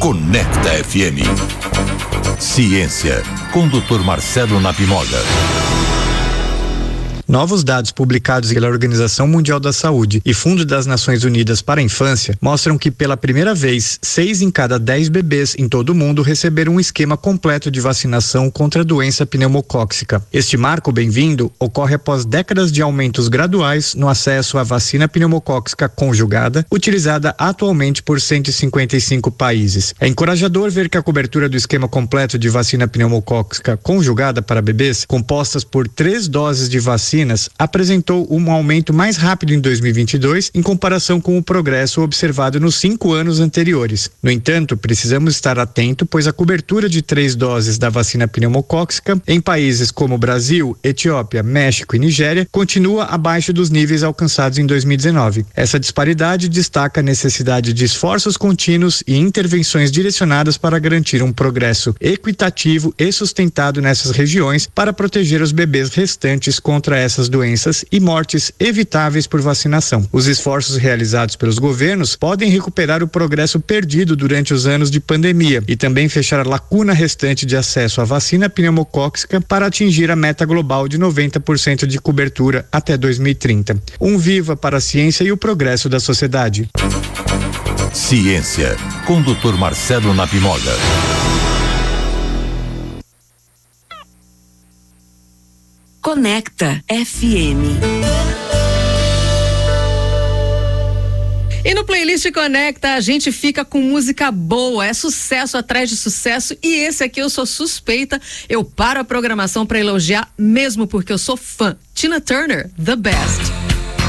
Conecta FM. Ciência, com Dr. Marcelo Nabimoga. Novos dados publicados pela Organização Mundial da Saúde e Fundo das Nações Unidas para a Infância mostram que pela primeira vez, 6 em cada 10 bebês em todo o mundo receberam um esquema completo de vacinação contra a doença pneumocócica. Este marco bem-vindo ocorre após décadas de aumentos graduais no acesso à vacina pneumocócica conjugada, utilizada atualmente por 155 países. É encorajador ver que a cobertura do esquema completo de vacina pneumocócica conjugada para bebês, compostas por 3 doses de vacina, apresentou um aumento mais rápido em 2022 em comparação com o progresso observado nos 5 anos anteriores. No entanto, precisamos estar atento, pois a cobertura de 3 doses da vacina pneumocócica em países como Brasil, Etiópia, México e Nigéria continua abaixo dos níveis alcançados em 2019. Essa disparidade destaca a necessidade de esforços contínuos e intervenções direcionadas para garantir um progresso equitativo e sustentado nessas regiões para proteger os bebês restantes contra essas doenças e mortes evitáveis por vacinação. Os esforços realizados pelos governos podem recuperar o progresso perdido durante os anos de pandemia e também fechar a lacuna restante de acesso à vacina pneumocócica para atingir a meta global de 90% de cobertura até 2030. Um viva para a ciência e o progresso da sociedade. Ciência, com Dr. Marcelo Nabimoga. Conecta FM. E no Playlist Conecta a gente fica com música boa, é sucesso atrás de sucesso, e esse aqui eu sou suspeita, eu paro a programação para elogiar mesmo porque eu sou fã. Tina Turner, The Best.